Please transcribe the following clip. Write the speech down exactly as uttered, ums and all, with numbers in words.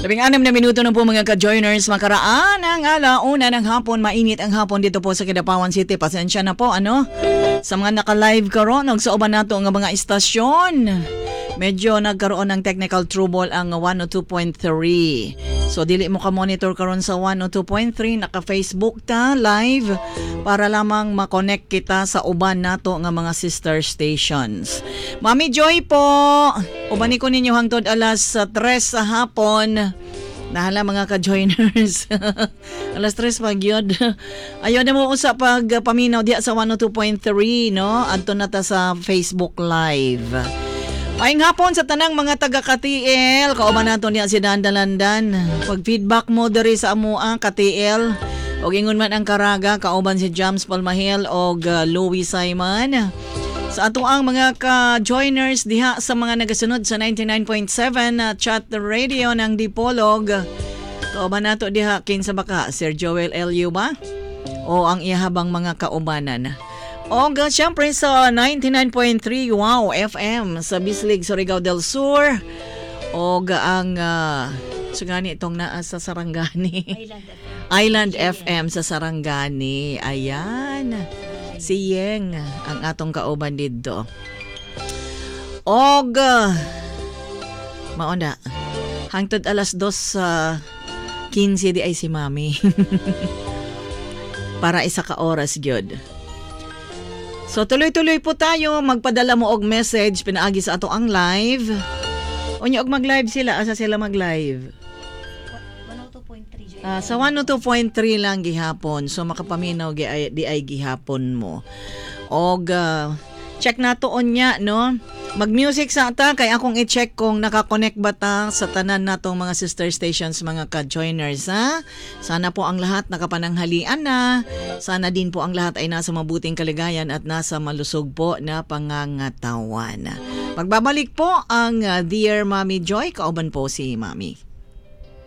Labing anim na minuto na po mga ka-joiners. Makaraan ang alauna ng hapon. Mainit ang hapon dito po sa Kidapawan City. Pasensya na po, ano? Sa mga naka-live karon, nagsauban nato ang mga istasyon. Medyo nagkaroon ng technical trouble ang one oh two point three. So dili mo ka monitor karon sa one oh two point three, naka-Facebook ta live para lamang ma-connect kita sa uban nato nga mga sister stations. Mami Joy po, ubani ko ninyo hangtod alas tres sa hapon. Nahala mga ka-joiners. alas tres pa gyud. Ayo na mo usa pag paminaw diha sa one oh two point three, no? Adto na ta sa Facebook live. Maayong hapon sa tanang mga taga-K T L. Kauban nato niya si Dandalandan. Pag-feedback mo diri sa amuang K T L. O ingon man ang Karaga, kauban si Jams Palmahel o uh, Louie Simon. Sa ato ang mga ka-joiners diha sa mga nagasunod sa ninety-nine point seven uh, chat radio ng Dipolog. Kauban nato diha kin sa baka Sir Joel Elio ba? O ang ihabang mga kaubanan. O uh, syempre sa ninety-nine point three Wow F M sa Bislig, Surigao del Sur. O uh, ang uh, sugani itong naa sa Sarangani. Island, Island F M sa Sarangani. Ayan. Si Yeng ang atong kauban dito. Og uh, mauna. Hangtod alas dos sa uh, quince di ay si Mami. Para isa ka oras gyud. So tuloy-tuloy po tayo, magpadala mo og message pinaagi sa ato ang live. Unya og mag-live sila, asa sila mag-live? one oh two point three Uh, sa one oh two point three lang gihapon. So makapaminaw gi ay, di ay gihapon mo. Og uh, check nato onya, no? Mag-music sa ata kay akong i-check kung naka-connect ba ta sa tanan natong mga sister stations, mga ka-joiners, ha? Sana po ang lahat nakapananghalian na. Sana din po ang lahat ay nasa mabuting kaligayan at nasa malusog po na pangangatawan. Magbabalik po ang uh, Dear Mommy Joy. Kauban po si Mami.